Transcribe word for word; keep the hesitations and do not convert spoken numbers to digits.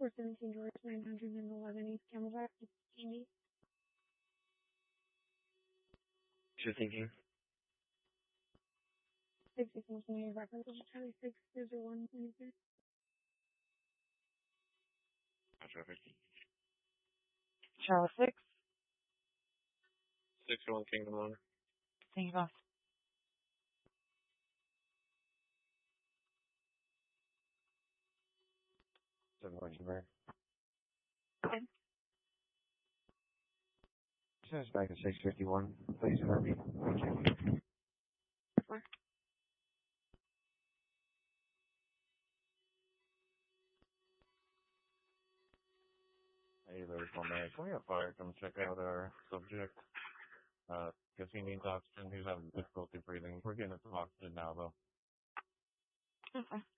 four seventeen George, nine hundred eleven East Camelback, Amy. What you're thinking? sixty something reference of Charlie six zero one twenty-three. Traffic. Charlie six. six oh one Kingdom Owner. Thank you, boss. seven one Convert. Okay. Send us back to six fifty-one. Please hurry. Thank you. Four. Hey, there's one man. Can we have fire come check out our subject? Uh, because he needs oxygen. He's having difficulty breathing. We're getting him some oxygen now, though. Okay.